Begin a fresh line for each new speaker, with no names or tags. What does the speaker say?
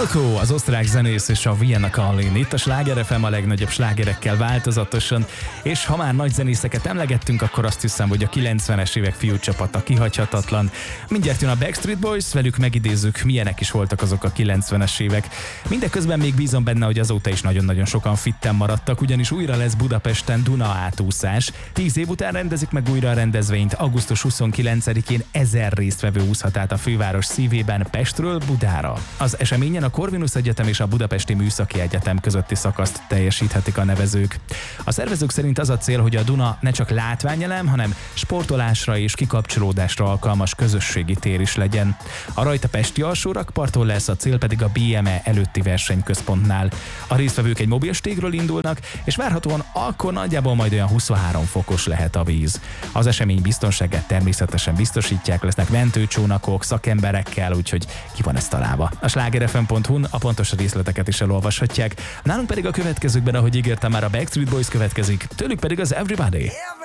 Falco, az osztrák zenész és a Vienna Calling. Itt a Sláger FM a legnagyobb slágerekkel változatosan, és ha már nagy zenészeket emlegettünk, akkor azt hiszem, hogy a 90-es évek fiúcsapata kihagyhatatlan. Mindjárt jön a Backstreet Boys, velük megidézzük, milyenek is voltak azok a 90-es évek. Mindeközben még bízom benne, hogy azóta is nagyon-nagyon sokan fitten maradtak, ugyanis újra lesz Budapesten Duna átúszás. 10 év után rendezik meg újra a rendezvényt, augusztus 29-én 1000 résztvevő úszhat át a főváros szívében Pestről Budára. Az eseményen a Corvinus Egyetem és a Budapesti Műszaki Egyetem közötti szakaszt teljesíthetik a nevezők. A szervezők szerint az a cél, hogy a Duna ne csak látványelem, hanem sportolásra és kikapcsolódásra alkalmas közösségi tér is legyen. A rajta pesti alsórakparton lesz, a cél pedig a BME előtti versenyközpontnál. A résztvevők egy mobilstégről indulnak, és várhatóan akkor nagyjából majd olyan 23 fokos lehet a víz. Az esemény biztonságát természetesen biztosítják, lesznek mentőcsónakok, szakemberekkel, úgyhogy ki van ezt találva. A slágerfm.hu-n a pontos részleteket is elolvashatják. Nálunk pedig a következőkben, ahogy ígértem, már a Backstreet Boys következik, tőlük pedig az Everybody.